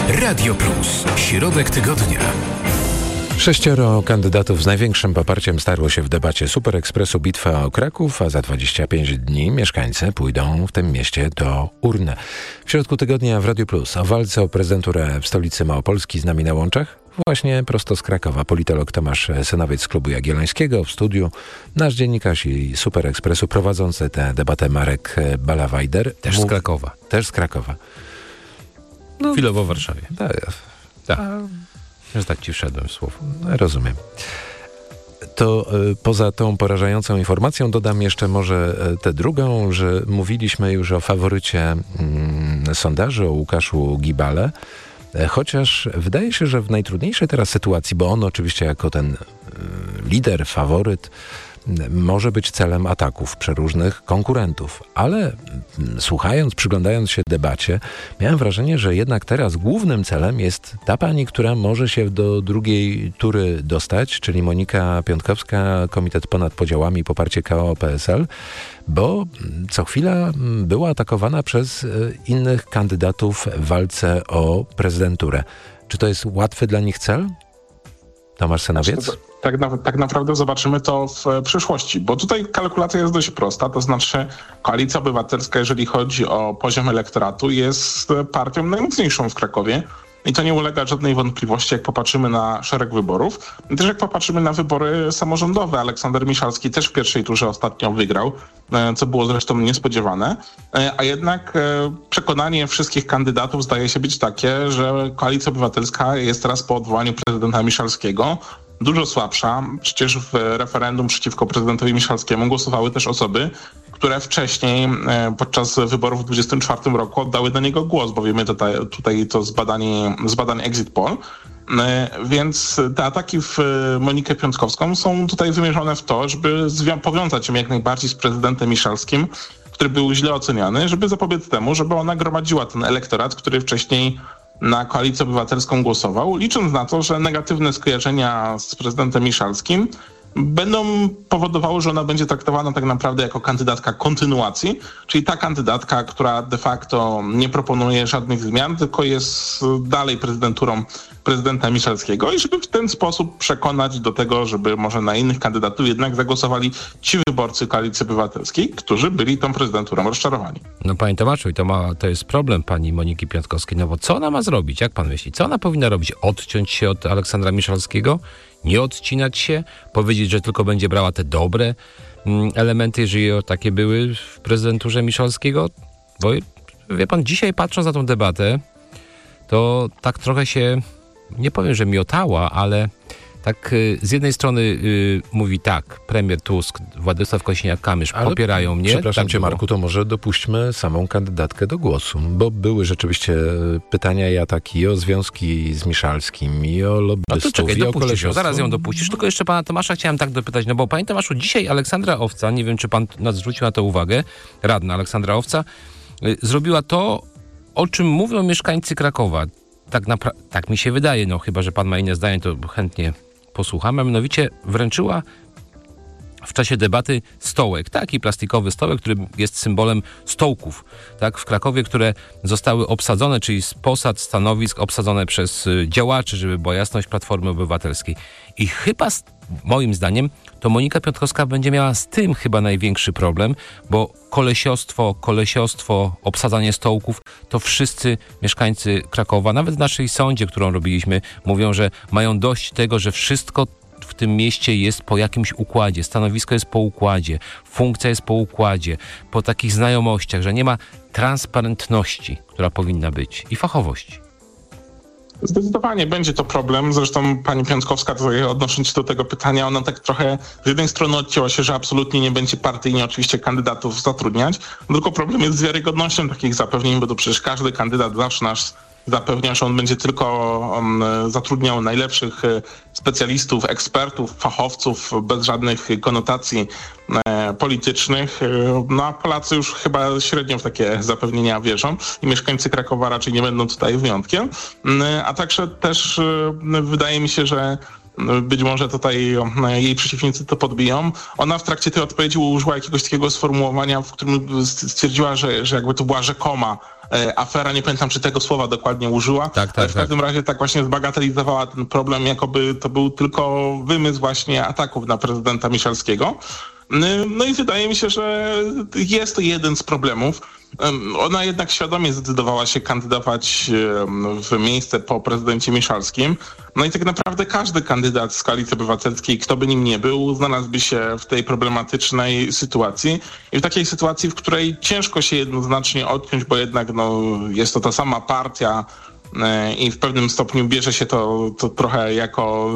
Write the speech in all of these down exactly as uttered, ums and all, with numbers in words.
Radio Plus. Środek tygodnia. Sześcioro kandydatów z największym poparciem starło się w debacie Super Expressu Bitwa o Kraków, a za dwadzieścia pięć dni mieszkańcy pójdą w tym mieście do urny. W środku tygodnia w Radio Plus o walce o prezydenturę w stolicy Małopolski z nami na łączach. Właśnie prosto z Krakowa politolog Tomasz Synowiec z Klubu Jagiellońskiego, w studiu nasz dziennikarz i Super Expressu prowadzący tę debatę Marek Balawajder. Też z Krakowa. Też z Krakowa. No, chwilowo w Warszawie. Tak. Tak. Że tak ci wszedłem w słowo. Rozumiem. To y, poza tą porażającą informacją dodam jeszcze może y, tę drugą, że mówiliśmy już o faworycie y, sondażu, o Łukaszu Gibale, y, chociaż wydaje się, że w najtrudniejszej teraz sytuacji, bo on oczywiście jako ten y, lider, faworyt, może być celem ataków przeróżnych konkurentów. Ale m, słuchając, przyglądając się debacie, miałem wrażenie, że jednak teraz głównym celem jest ta pani, która może się do drugiej tury dostać, czyli Monika Piątkowska, Komitet Ponad Podziałami, poparcie K O P S L, bo co chwila była atakowana przez innych kandydatów w walce o prezydenturę. Czy to jest łatwy dla nich cel? Tomasz Synowiec? Tak, na, tak naprawdę zobaczymy to w przyszłości, bo tutaj kalkulacja jest dość prosta, to znaczy Koalicja Obywatelska, jeżeli chodzi o poziom elektoratu, jest partią najmocniejszą w Krakowie i to nie ulega żadnej wątpliwości, jak popatrzymy na szereg wyborów. I też jak popatrzymy na wybory samorządowe, Aleksander Miszalski też w pierwszej turze ostatnio wygrał, co było zresztą niespodziewane, a jednak przekonanie wszystkich kandydatów zdaje się być takie, że Koalicja Obywatelska jest teraz po odwołaniu prezydenta Miszalskiego dużo słabsza. Przecież w referendum przeciwko prezydentowi Miszalskiemu głosowały też osoby, które wcześniej podczas wyborów w dwudziestym czwartym roku oddały do niego głos, bo wiemy tutaj, tutaj to z badań, z badań Exit Poll. Więc te ataki w Monikę Piątkowską są tutaj wymierzone w to, żeby zwią- powiązać się jak najbardziej z prezydentem Miszalskim, który był źle oceniany, żeby zapobiec temu, żeby ona gromadziła ten elektorat, który wcześniej na Koalicję Obywatelską głosował, licząc na to, że negatywne skojarzenia z prezydentem Miszalskim będą powodowały, że ona będzie traktowana tak naprawdę jako kandydatka kontynuacji, czyli ta kandydatka, która de facto nie proponuje żadnych zmian, tylko jest dalej prezydenturą prezydenta Miszalskiego i żeby w ten sposób przekonać do tego, żeby może na innych kandydatów jednak zagłosowali ci wyborcy Koalicji Obywatelskiej, którzy byli tą prezydenturą rozczarowani. No panie Tomaszu, i to, ma, to jest problem pani Moniki Piątkowskiej, no bo co ona ma zrobić? Jak pan myśli? Co ona powinna robić? Odciąć się od Aleksandra Miszalskiego? Nie odcinać się? Powiedzieć, że tylko będzie brała te dobre mm, elementy, jeżeli takie były w prezydenturze Miszalskiego? Bo wie pan, dzisiaj patrząc na tą debatę, to tak trochę się, nie powiem, że miotała, ale tak y, z jednej strony y, mówi tak, premier Tusk, Władysław Kosiniak-Kamysz ale popierają mnie. Przepraszam tak cię, było. Marku, to może dopuśćmy samą kandydatkę do głosu, bo były rzeczywiście pytania i ataki i o związki z Miszalskim, i o lobbystów, no to czekaj, i o dopuścisz ją, kolesiostwo. zaraz ją dopuścisz, tylko jeszcze pana Tomasza chciałem tak dopytać, no bo panie Tomaszu, dzisiaj Aleksandra Owca, nie wiem, czy pan nas zwrócił na to uwagę, radna Aleksandra Owca, y, zrobiła to, o czym mówią mieszkańcy Krakowa. Tak, napra- tak mi się wydaje, no chyba, że pan ma inne zdanie, to chętnie posłuchamy. Mianowicie wręczyła w czasie debaty stołek, taki plastikowy stołek, który jest symbolem stołków, tak, w Krakowie, które zostały obsadzone, czyli z posad, stanowisk obsadzone przez y, działaczy, żeby była jasność, Platformy Obywatelskiej. I chyba, z, moim zdaniem, to Monika Piątkowska będzie miała z tym chyba największy problem, bo kolesiostwo, kolesiostwo, obsadzanie stołków, to wszyscy mieszkańcy Krakowa, nawet w naszej sądzie, którą robiliśmy, mówią, że mają dość tego, że wszystko w tym mieście jest po jakimś układzie, stanowisko jest po układzie, funkcja jest po układzie, po takich znajomościach, że nie ma transparentności, która powinna być, i fachowości. Zdecydowanie będzie to problem. Zresztą pani Piątkowska, tutaj odnosząc się do tego pytania, ona tak trochę z jednej strony odcięła się, że absolutnie nie będzie partyjnie oczywiście kandydatów zatrudniać, tylko problem jest z wiarygodnością takich zapewnień, bo to przecież każdy kandydat zawsze nas zapewnia, że on będzie tylko um, zatrudniał najlepszych specjalistów, ekspertów, fachowców bez żadnych konotacji e, politycznych. No a Polacy już chyba średnio w takie zapewnienia wierzą i mieszkańcy Krakowa raczej nie będą tutaj wyjątkiem. A także też e, wydaje mi się, że być może tutaj jej przeciwnicy to podbiją. Ona w trakcie tej odpowiedzi użyła jakiegoś takiego sformułowania, w którym stwierdziła, że, że jakby to była rzekoma afera, nie pamiętam, czy tego słowa dokładnie użyła, tak, tak, ale w każdym tak. razie tak właśnie zbagatelizowała ten problem, jakoby to był tylko wymysł właśnie ataków na prezydenta Miszalskiego. No i wydaje mi się, że jest to jeden z problemów. Ona jednak świadomie zdecydowała się kandydować w miejsce po prezydencie Miszalskim. No i tak naprawdę każdy kandydat z Koalicji Obywatelskiej, kto by nim nie był, znalazłby się w tej problematycznej sytuacji. I w takiej sytuacji, w której ciężko się jednoznacznie odciąć, bo jednak no, jest to ta sama partia i w pewnym stopniu bierze się to, to trochę jako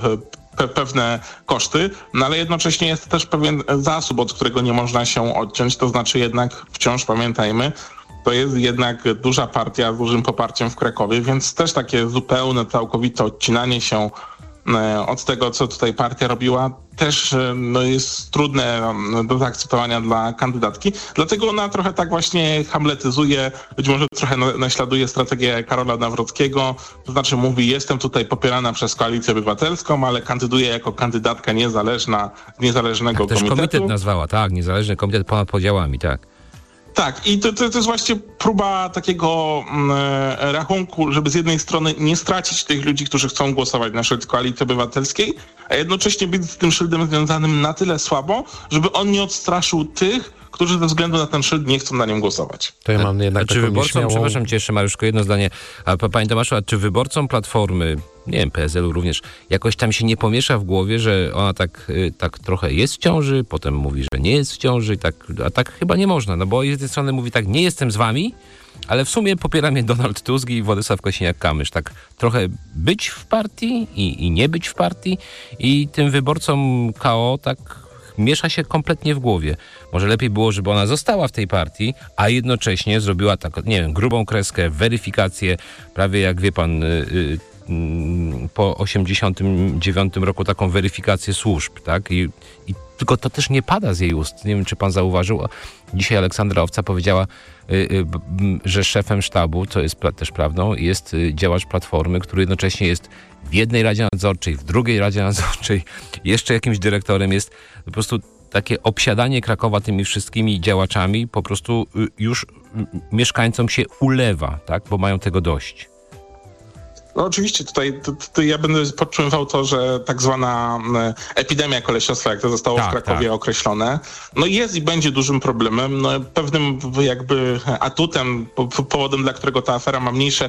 pewne koszty, no ale jednocześnie jest też pewien zasób, od którego nie można się odciąć, to znaczy jednak wciąż pamiętajmy, to jest jednak duża partia z dużym poparciem w Krakowie, więc też takie zupełne, całkowite odcinanie się od tego, co tutaj partia robiła, też no, jest trudne do zaakceptowania dla kandydatki. Dlatego ona trochę tak właśnie hamletyzuje, być może trochę naśladuje strategię Karola Nawrockiego, to znaczy mówi, jestem tutaj popierana przez Koalicję Obywatelską, ale kandyduję jako kandydatka niezależna z niezależnego tak, też komitetu. komitet nazwała, tak, niezależny komitet ponad podziałami, tak. Tak, i to, to, to jest właśnie próba takiego mm, rachunku, żeby z jednej strony nie stracić tych ludzi, którzy chcą głosować na szyld Koalicji Obywatelskiej, a jednocześnie być z tym szyldem związanym na tyle słabo, żeby on nie odstraszył tych, którzy ze względu na ten szyld nie chcą na nim głosować. To ja mam jednak a czy taką wyborcom, nieśmiałą... przepraszam cię jeszcze Mariuszko, jedno zdanie, a panie Tomaszu, a czy wyborcom Platformy, nie wiem, P S L u również, jakoś tam się nie pomiesza w głowie, że ona tak, tak trochę jest w ciąży, potem mówi, że nie jest w ciąży, tak, a tak chyba nie można, no bo z jednej strony mówi tak, nie jestem z wami, ale w sumie popiera mnie Donald Tusk i Władysław Kosiniak-Kamysz. Tak trochę być w partii i, i nie być w partii i tym wyborcom K O tak miesza się kompletnie w głowie. Może lepiej było, żeby ona została w tej partii, a jednocześnie zrobiła tak, nie wiem, grubą kreskę, weryfikację, prawie jak wie pan, yy, yy, po osiemdziesiątym dziewiątym roku taką weryfikację służb, tak? I, i tylko to też nie pada z jej ust. Nie wiem, czy pan zauważył. Dzisiaj Aleksandra Owca powiedziała, yy, yy, że szefem sztabu, co jest pra- też prawdą, jest yy, działacz Platformy, który jednocześnie jest w jednej radzie nadzorczej, w drugiej radzie nadzorczej, jeszcze jakimś dyrektorem jest. Po prostu takie obsiadanie Krakowa tymi wszystkimi działaczami po prostu już mieszkańcom się ulewa, tak? Bo mają tego dość. No oczywiście tutaj to, to ja będę podtrzymywał to, że tak zwana epidemia kolesiostwa, jak to zostało tak, w Krakowie tak. określone, no jest i będzie dużym problemem. No pewnym jakby atutem, powodem, dla którego ta afera ma mniejsze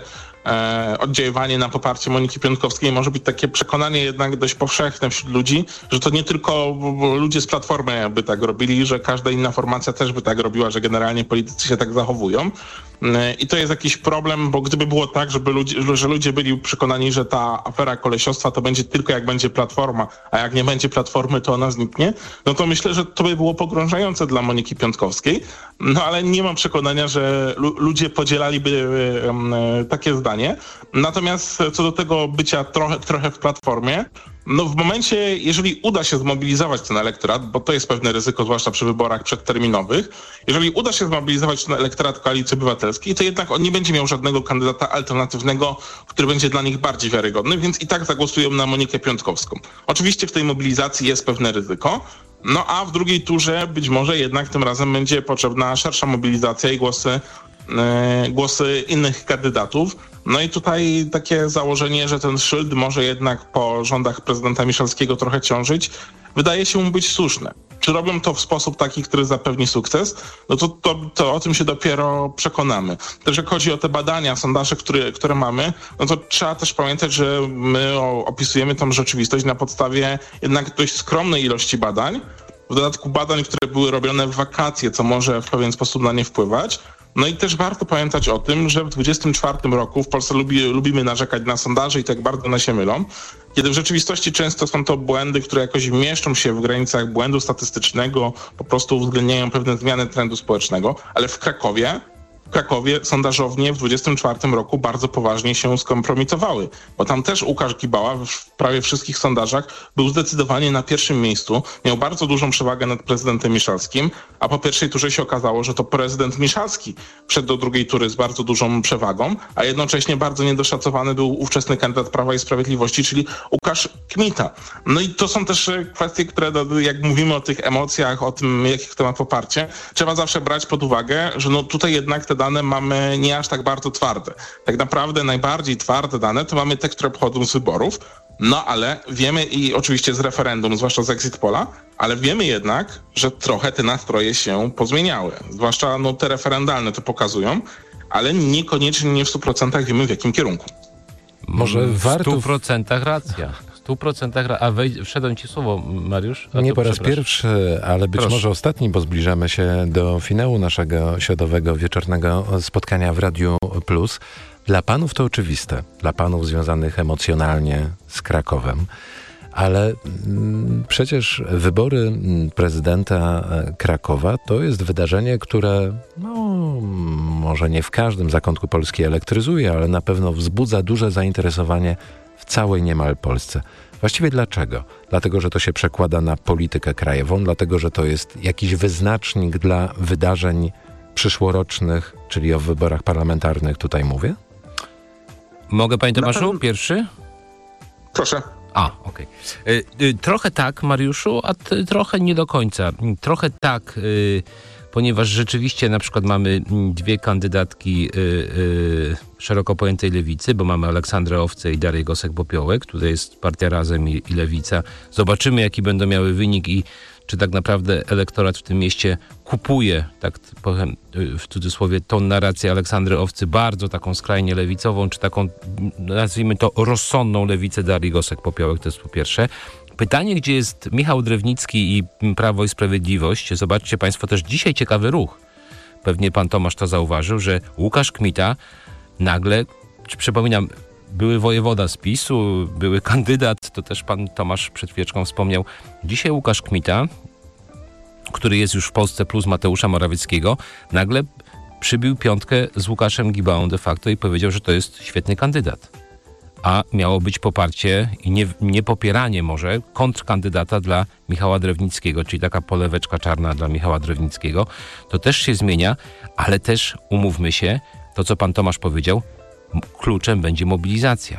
e, oddziaływanie na poparcie Moniki Piontkowskiej, może być takie przekonanie jednak dość powszechne wśród ludzi, że to nie tylko ludzie z Platformy by tak robili, że każda inna formacja też by tak robiła, że generalnie politycy się tak zachowują. I to jest jakiś problem, bo gdyby było tak, żeby ludzie, że ludzie byli przekonani, że ta afera kolesiostwa to będzie tylko jak będzie Platforma, a jak nie będzie Platformy, to ona zniknie, no to myślę, że to by było pogrążające dla Moniki Piontkowskiej. No ale nie mam przekonania, że lu- ludzie podzielaliby um, takie zdanie. Natomiast co do tego bycia trochę, trochę w Platformie, no w momencie, jeżeli uda się zmobilizować ten elektorat, bo to jest pewne ryzyko, zwłaszcza przy wyborach przedterminowych, jeżeli uda się zmobilizować ten elektorat Koalicji Obywatelskiej, to jednak on nie będzie miał żadnego kandydata alternatywnego, który będzie dla nich bardziej wiarygodny, więc i tak zagłosują na Monikę Piontkowską. Oczywiście w tej mobilizacji jest pewne ryzyko, no a w drugiej turze być może jednak tym razem będzie potrzebna szersza mobilizacja i głosy, yy, głosy innych kandydatów. No i tutaj takie założenie, że ten szyld może jednak po rządach prezydenta Miszalskiego trochę ciążyć, wydaje się mu być słuszne. Czy robią to w sposób taki, który zapewni sukces? No to, to, to o tym się dopiero przekonamy. Też jak chodzi o te badania, sondaże, które, które mamy, no to trzeba też pamiętać, że my opisujemy tą rzeczywistość na podstawie jednak dość skromnej ilości badań. W dodatku badań, które były robione w wakacje, co może w pewien sposób na nie wpływać. No i też warto pamiętać o tym, że w dwudziestym czwartym roku w Polsce lubi, lubimy narzekać na sondaże i tak bardzo one się mylą, kiedy w rzeczywistości często są to błędy, które jakoś mieszczą się w granicach błędu statystycznego, po prostu uwzględniają pewne zmiany trendu społecznego, ale w Krakowie W Krakowie sondażownie w dwudziestym czwartym roku bardzo poważnie się skompromitowały, bo tam też Łukasz Gibała w prawie wszystkich sondażach był zdecydowanie na pierwszym miejscu, miał bardzo dużą przewagę nad prezydentem Miszalskim, a po pierwszej turze się okazało, że to prezydent Miszalski wszedł do drugiej tury z bardzo dużą przewagą, a jednocześnie bardzo niedoszacowany był ówczesny kandydat Prawa i Sprawiedliwości, czyli Łukasz Kmita. No i to są też kwestie, które jak mówimy o tych emocjach, o tym, jakich to ma poparcie, trzeba zawsze brać pod uwagę, że no tutaj jednak te te dane mamy nie aż tak bardzo twarde. Tak naprawdę najbardziej twarde dane to mamy te, które pochodzą z wyborów, no ale wiemy i oczywiście z referendum, zwłaszcza z exit pola, ale wiemy jednak, że trochę te nastroje się pozmieniały. Zwłaszcza no, te referendalne to pokazują, ale niekoniecznie nie w stu procentach wiemy w jakim kierunku. Może w warto... stu procentach racja. W stu procentach ra... A wej... wszedłem ci słowo, Mariusz? A Nie to po raz pierwszy, ale być Proszę. może ostatni, bo zbliżamy się do finału naszego środowego, wieczornego spotkania w Radiu Plus. Dla panów to oczywiste, dla panów związanych emocjonalnie z Krakowem, ale mm, przecież wybory prezydenta Krakowa to jest wydarzenie, które no, może nie w każdym zakątku Polski elektryzuje, ale na pewno wzbudza duże zainteresowanie w całej niemal Polsce. Właściwie dlaczego? Dlatego, że to się przekłada na politykę krajową, dlatego, że to jest jakiś wyznacznik dla wydarzeń przyszłorocznych, czyli o wyborach parlamentarnych tutaj mówię? Mogę, panie Tomaszu, pewno... pierwszy? Proszę. A, okej. Okay. Trochę tak, Mariuszu, a t- trochę nie do końca. Trochę tak, y, ponieważ rzeczywiście na przykład mamy dwie kandydatki y, y, szeroko pojętej lewicy, bo mamy Aleksandrę Owcę i Darię Gosek-Popiołek, tutaj jest Partia Razem i, i Lewica. Zobaczymy, jaki będą miały wynik i czy tak naprawdę elektorat w tym mieście kupuje, tak powiem w cudzysłowie, tą narrację Aleksandry Owcy, bardzo taką skrajnie lewicową, czy taką, nazwijmy to, rozsądną lewicę Darii Gosek-Popiołek, to jest po pierwsze. Pytanie, gdzie jest Michał Drewnicki i Prawo i Sprawiedliwość. Zobaczcie państwo też dzisiaj ciekawy ruch. Pewnie pan Tomasz to zauważył, że Łukasz Kmita nagle, przypominam, były wojewoda z PiSu, były kandydat, to też pan Tomasz przed chwileczką wspomniał. Dzisiaj Łukasz Kmita, który jest już w Polsce Plus Mateusza Morawieckiego, nagle przybił piątkę z Łukaszem Gibałą de facto i powiedział, że to jest świetny kandydat. A miało być poparcie i nie, nie popieranie może kontrkandydata dla Michała Drewnickiego, czyli taka poleweczka czarna dla Michała Drewnickiego. To też się zmienia, ale też umówmy się, to co pan Tomasz powiedział, kluczem będzie mobilizacja.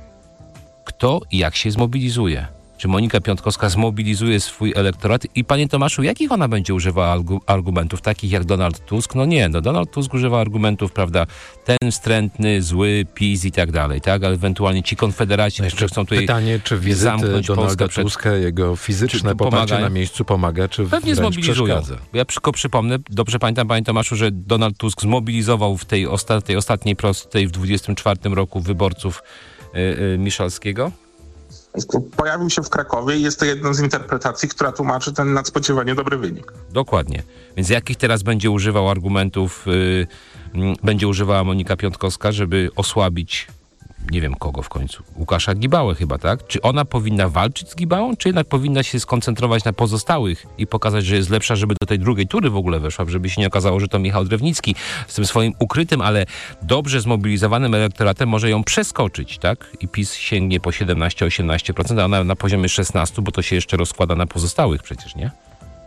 Kto i jak się zmobilizuje? Czy Monika Piątkowska zmobilizuje swój elektorat? I panie Tomaszu, jakich ona będzie używała argumentów? Takich jak Donald Tusk? No nie, no Donald Tusk używa argumentów, prawda, ten wstrętny, zły, PiS i tak dalej, tak? Ale ewentualnie ci konfederaci, no którzy chcą tutaj pytanie, czy wizyty zamknąć Donalda Polskę Tuska, przed... jego fizyczne poparcie pomagają? na miejscu pomaga, czy pewnie zmobilizują. Przeszkadza? Ja tylko przypomnę, dobrze pamiętam, panie Tomaszu, że Donald Tusk zmobilizował w tej, osta- tej ostatniej prostej w dwudziestym czwartym roku wyborców yy, yy, Miszalskiego. Pojawił się w Krakowie i jest to jedna z interpretacji, która tłumaczy ten nadspodziewanie dobry wynik. Dokładnie. Więc jakich teraz będzie używał argumentów, yy, yy, będzie używała Monika Piątkowska, żeby osłabić, nie wiem kogo w końcu, Łukasza Gibałę chyba, tak? Czy ona powinna walczyć z Gibałą, czy jednak powinna się skoncentrować na pozostałych i pokazać, że jest lepsza, żeby do tej drugiej tury w ogóle weszła, żeby się nie okazało, że to Michał Drewnicki z tym swoim ukrytym, ale dobrze zmobilizowanym elektoratem może ją przeskoczyć, tak? I PiS sięgnie po siedemnaście osiemnaście procent, a ona na poziomie szesnaście, bo to się jeszcze rozkłada na pozostałych przecież, nie?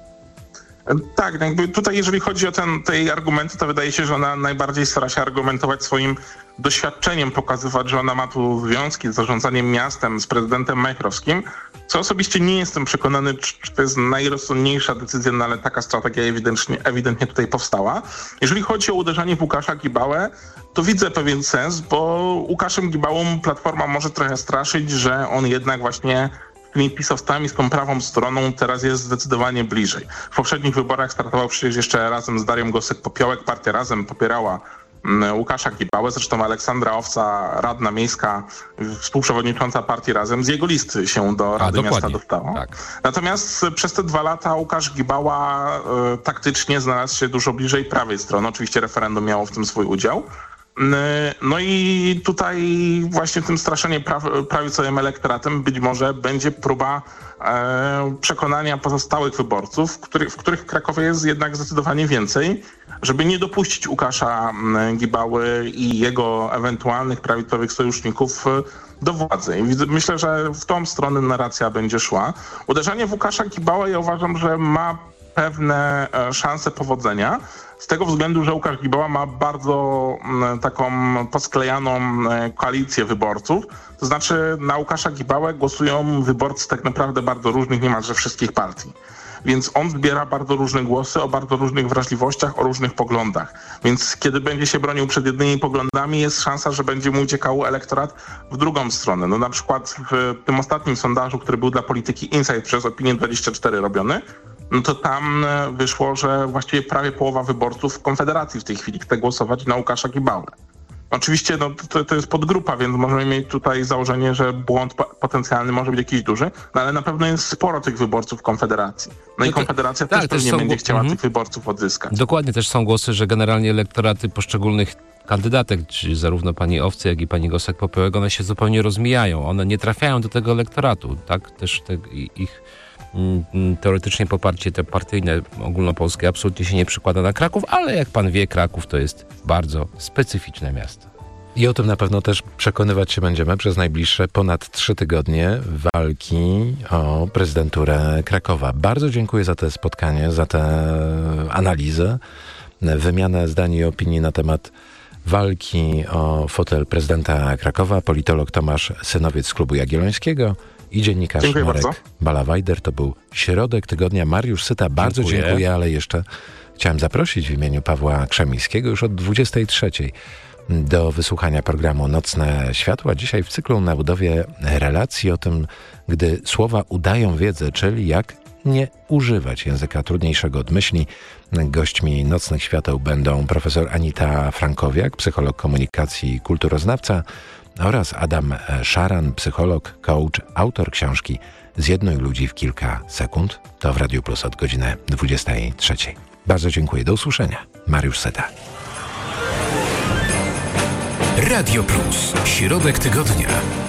Tak, jakby tutaj jeżeli chodzi o ten, te argumenty, to wydaje się, że ona najbardziej stara się argumentować swoim doświadczeniem, pokazywać, że ona ma tu związki z zarządzaniem miastem, z prezydentem Majchrowskim, co osobiście nie jestem przekonany, czy, czy to jest najrozsądniejsza decyzja, no ale taka strategia ewidentnie, ewidentnie tutaj powstała. Jeżeli chodzi o uderzanie w Łukasza Gibałę, to widzę pewien sens, bo Łukaszem Gibałą Platforma może trochę straszyć, że on jednak właśnie tymi pisowcami z tą prawą stroną teraz jest zdecydowanie bliżej. W poprzednich wyborach startował przecież jeszcze razem z Darią Gosek-Popiołek. Partia Razem popierała Łukasza Gibałę, zresztą Aleksandra Owca, radna miejska, współprzewodnicząca Partii Razem, z jego listy się do Rady A, Miasta dostała. Tak. Natomiast przez te dwa lata Łukasz Gibała e, taktycznie znalazł się dużo bliżej prawej strony. Oczywiście referendum miało w tym swój udział. No i tutaj właśnie tym straszeniem praw- prawicowym elektoratem być może będzie próba e, przekonania pozostałych wyborców, który, w których w Krakowie jest jednak zdecydowanie więcej, żeby nie dopuścić Łukasza Gibały i jego ewentualnych prawicowych sojuszników do władzy. I myślę, że w tą stronę narracja będzie szła. Uderzanie w Łukasza Gibałę ja uważam, że ma pewne szanse powodzenia, z tego względu, że Łukasz Gibała ma bardzo m, taką posklejaną m, koalicję wyborców. To znaczy na Łukasza Gibałę głosują wyborcy tak naprawdę bardzo różnych, niemalże wszystkich partii. więc on zbiera bardzo różne głosy o bardzo różnych wrażliwościach, o różnych poglądach. Więc kiedy będzie się bronił przed jednymi poglądami, jest szansa, że będzie mu uciekał elektorat w drugą stronę. No na przykład w tym ostatnim sondażu, który był dla Polityki Insight przez Opinię dwadzieścia cztery robiony, no to tam wyszło, że właściwie prawie połowa wyborców Konfederacji w tej chwili chce głosować na Łukasza Gibałę. Oczywiście no, to, to jest podgrupa, więc możemy mieć tutaj założenie, że błąd potencjalny może być jakiś duży, no ale na pewno jest sporo tych wyborców Konfederacji. No, no i Konfederacja tak, też pewnie są... będzie chciała mhm. tych wyborców odzyskać. Dokładnie, też są głosy, że generalnie elektoraty poszczególnych kandydatek, czyli zarówno pani Owcy, jak i pani Gosek-Popiołek, one się zupełnie rozmijają. One nie trafiają do tego elektoratu, tak? Też te, ich mm, teoretycznie poparcie te partyjne, ogólnopolskie absolutnie się nie przykłada na Kraków, ale jak pan wie, Kraków to jest bardzo specyficzne miasto. I o tym na pewno też przekonywać się będziemy przez najbliższe ponad trzy tygodnie walki o prezydenturę Krakowa. Bardzo dziękuję za to spotkanie, za tę analizę, wymianę zdań i opinii na temat walki o fotel prezydenta Krakowa. Politolog Tomasz Synowiec z Klubu Jagiellońskiego i dziennikarz dziękuję Marek bardzo. Balawajder. To był Środek Tygodnia. Mariusz Syta, bardzo dziękuję. dziękuję, ale jeszcze chciałem zaprosić w imieniu Pawła Krzemińskiego już od dwudziestej trzeciej do wysłuchania programu Nocne Światła. Dzisiaj w cyklu na budowie relacji o tym, gdy słowa udają wiedzę, czyli jak nie używać języka trudniejszego od myśli. Gośćmi Nocnych Świateł będą profesor Anita Frankowiak, psycholog komunikacji i kulturoznawca, oraz Adam Szaran, psycholog, coach, autor książki Zjednuj ludzi w kilka sekund. To w Radiu Plus od godziny dwudziestej trzeciej. Bardzo dziękuję. Do usłyszenia. Mariusz Syta. Radio Plus. Środek tygodnia.